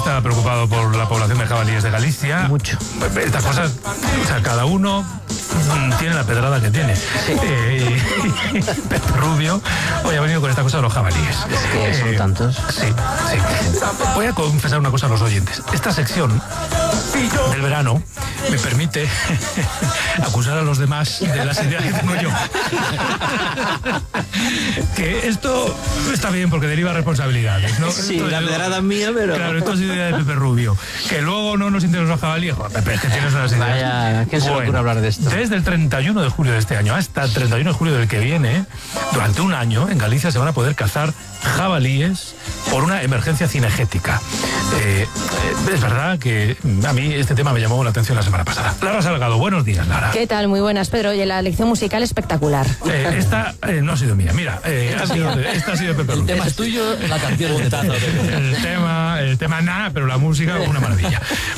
está preocupado por la población de jabalíes de Galicia. Mucho. Estas cosas, o sea, cada uno tiene la pedrada que tiene. Pepe Rubio hoy ha venido con esta cosa de los jabalíes. Es que son tantos. Sí. Voy a confesar una cosa a los oyentes. Esta sección del verano me permite acusar a los demás de las ideas que tengo yo. Que esto está bien porque deriva responsabilidades, ¿no? Sí, esto la pedrada es mía, pero... Claro, esto es idea de Pepe Rubio. Que luego no nos interesa los jabalíes. Joder, Pepe, es que tienes unas ideas. Vaya, ¿quién se le ocurre hablar de esto? Desde el 31 de julio de este año hasta el 31 de julio del que viene, durante un año, en Galicia se van a poder cazar jabalíes por una emergencia cinegética. Es verdad que a mí este tema me llamó la atención la semana pasada. Lara Salgado, buenos días, Lara. ¿Qué tal? Muy buenas, Pedro. Oye, la lección musical espectacular. Esta no ha sido mía. Mira, esta ha sido de Pepe Rubio. El tema es tuyo, la canción es de Tazo. El tema nada, pero la música una maravilla.